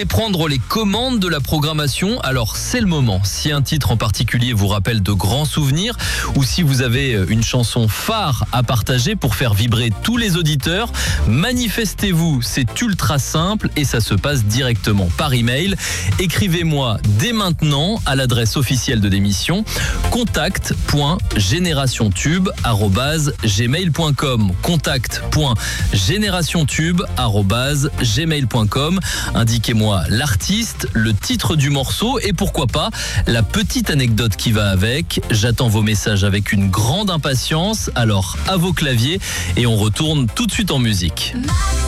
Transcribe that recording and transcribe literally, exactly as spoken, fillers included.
prendre les commandes de la programmation? Alors c'est le moment. Si un titre en particulier vous rappelle de grands souvenirs ou si vous avez une chanson phare à partager pour faire vibrer tous les auditeurs, manifestez-vous. C'est ultra simple et ça se passe directement par email. Écrivez-moi dès maintenant à l'adresse officielle de l'émission contact point générationtube arobase gmail point com. contact point générationtube arobase gmail point com. Indiquez-moi l'artiste, le titre du morceau et pourquoi pas la petite anecdote qui va avec. J'attends vos messages avec une grande impatience. Alors à vos claviers et on retourne tout de suite en musique.